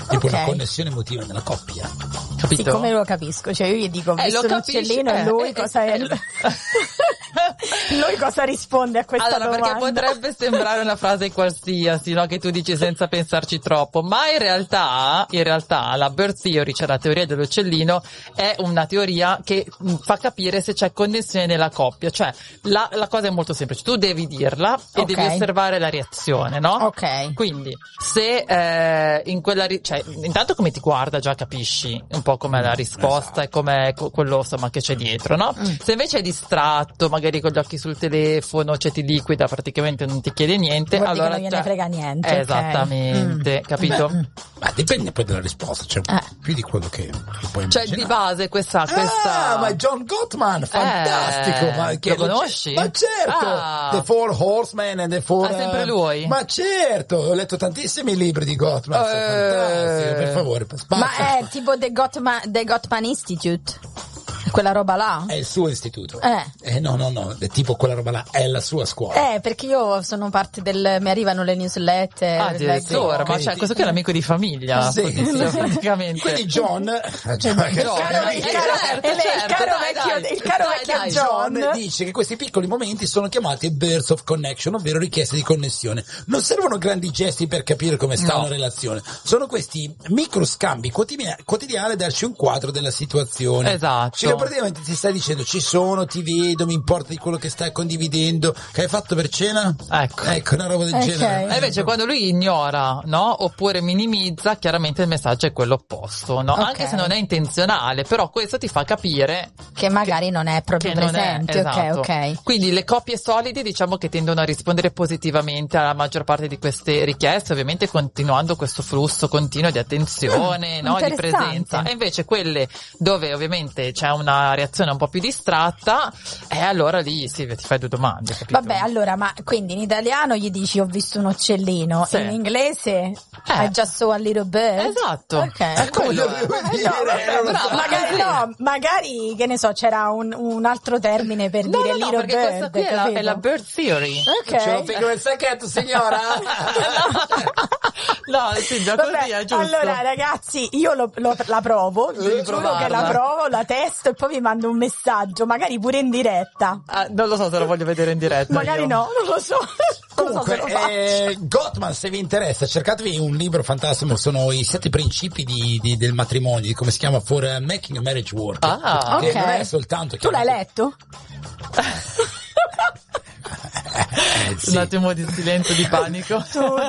tipo una connessione emotiva nella coppia. Capito? Sì, come lo capisco, cioè io gli dico ho visto un uccellino e lui cosa è? Lui cosa risponde a questa domanda? Perché potrebbe sembrare una frase qualsiasi, no? Che tu dici senza pensarci troppo, ma in realtà la bird theory, cioè la teoria dell'uccellino, è una teoria che fa capire se c'è connessione nella coppia. Cioè la cosa è molto semplice, tu devi dirla e devi osservare la reazione, no? Ok. Quindi se in quella cioè intanto come ti guarda già capisci un po' com'è la risposta, esatto, e com'è quello insomma che c'è dietro, no? Se invece è distratto, magari con gli occhi sul telefono, cioè ti liquida, praticamente non ti chiede niente, vuol allora dire che non gliene frega niente. Esattamente, capito? Ma dipende poi dalla risposta, cioè più di quello che puoi immaginare. Cioè di base questa ma John Gottman, fantastico, ma che lo conosci? Ma certo, The Four Horsemen and the Four sempre lui? Ma certo, ho letto tantissimi libri di Gottman, fantastico, per favore, spazio. Ma è tipo The Gottman Institute, quella roba là? È il suo istituto. No, è tipo quella roba là, è la sua scuola. Perché io sono parte mi arrivano le newsletter. Addirittura, ma cioè questo qui è l'amico di famiglia. Sì, praticamente. Quindi John, il caro vecchio John dice che questi piccoli momenti sono chiamati bursts of connection, ovvero richieste di connessione. Non servono grandi gesti per capire come sta una relazione, sono questi micro scambi quotidiani a darci un quadro della situazione. Esatto. Praticamente ti stai dicendo ci sono, ti vedo, mi importa di quello che stai condividendo, che hai fatto per cena? Ecco una roba del genere. E invece quando lui ignora, no? Oppure minimizza, chiaramente il messaggio è quello opposto, no? Anche se non è intenzionale, però questo ti fa capire che magari non è proprio presente. Esatto. Ok. Quindi le coppie solide diciamo che tendono a rispondere positivamente alla maggior parte di queste richieste, ovviamente continuando questo flusso continuo di attenzione, no? Di presenza. E invece quelle dove ovviamente c'è una reazione un po' più distratta, allora lì Silvia ti fai due domande, capito? Vabbè, allora, ma quindi in italiano gli dici ho visto un uccellino, in inglese I just saw a little bird. Esatto. Ok. Magari che ne so, c'era un altro termine per dire little bird. Questa qui è la bird theory. Ok. Ce lo spiego nel sacchetto, signora. No, sì, già così è giusto. Allora ragazzi, io la provo, giuro che la provo, la testo e poi vi mando un messaggio, magari pure in diretta. Non lo so se lo voglio vedere in diretta. Magari no, non lo so. Comunque, Gottman, se vi interessa, cercatevi un libro fantastico, sono i 7 principi del matrimonio, di come si chiama, For Making a Marriage Work. Che non è soltanto... Tu l'hai letto? Sì. Un attimo di silenzio, di panico.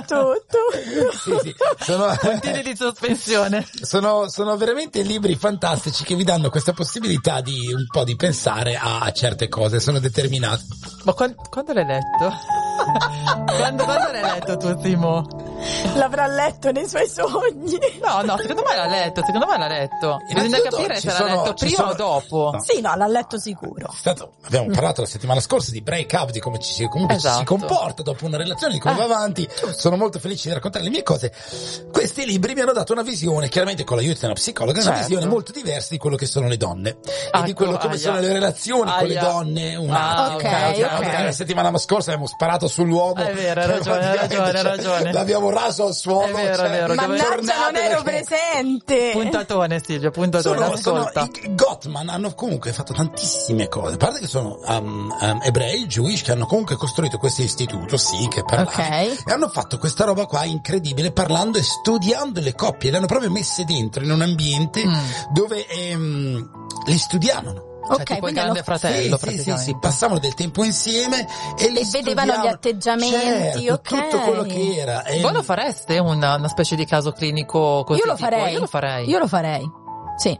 Tu. Sì. Sono puntini di sospensione. Sono veramente libri fantastici che vi danno questa possibilità di un po' di pensare a certe cose, sono determinati. Ma quando l'hai letto? Quando l'hai letto tu, Timo? L'avrà letto nei suoi sogni. No, secondo me l'ha letto. Bisogna capire se l'ha letto prima o dopo. No. Sì, l'ha letto sicuro. Abbiamo parlato la settimana scorsa di break up, di come ci si comporta dopo una relazione, di come va avanti. Sono molto felice di raccontare le mie cose. Questi libri mi hanno dato una visione, chiaramente con l'aiuto di una psicologa, una visione molto diversa di quello che sono le donne e di quello come sono le relazioni con le donne. La settimana scorsa abbiamo sparato sull'uomo. È vero, hai ragione. L'abbiamo raso al suolo. È vero. Mannaggia, non ero presente. Puntatone, Silvio, ascolta. I Gottman hanno comunque fatto tantissime cose. A parte che sono ebrei, Jewish, che hanno comunque costruito questo istituto, che parlano. E hanno fatto questa roba qua incredibile, parlando e studiando le coppie. Le hanno proprio messe dentro in un ambiente dove le studiavano. Cioè, tipo il Grande Fratello, sì, passavano del tempo insieme e vedevano gli atteggiamenti, tutto quello che era. Voi lo fareste una specie di caso clinico così? Io lo farei. Sì.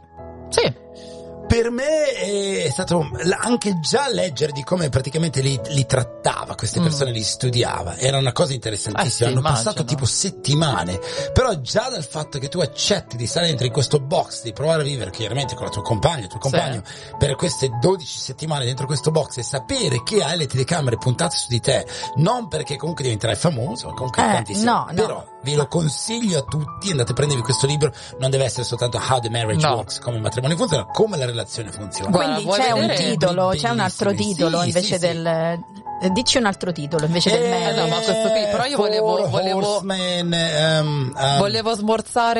Per me è stato anche già leggere di come praticamente li trattava queste persone, li studiava, era una cosa interessantissima. Hanno passato tipo settimane, però già dal fatto che tu accetti di stare dentro in questo box, di provare a vivere chiaramente con la tua compagna, il tuo compagno, per queste 12 settimane dentro questo box e sapere che hai le telecamere puntate su di te, non perché comunque diventerai famoso, ma comunque tantissimo, però vi lo consiglio a tutti, andate a prendervi questo libro, non deve essere soltanto How the Marriage Works, come il matrimonio funziona, come la relazione funziona. Quindi c'è un titolo, c'è un altro titolo invece del... Dici un altro titolo invece del no, ma questo qui, però io volevo smorzare